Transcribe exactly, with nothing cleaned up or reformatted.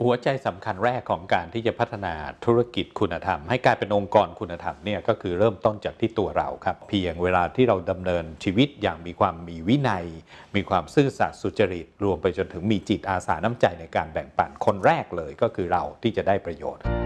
หัวใจสำคัญแรกของการที่จะพัฒนาธุรกิจคุณธรรมให้กลายเป็นองค์กรคุณธรรมเนี่ยก็คือเริ่มต้นจากที่ตัวเราครับเพียงเวลาที่เราดำเนินชีวิตอย่างมีความมีวินัยมีความซื่อสัตย์สุจริตรวมไปจนถึงมีจิตอาสาน้ำใจในการแบ่งปันคนแรกเลยก็คือเราที่จะได้ประโยชน์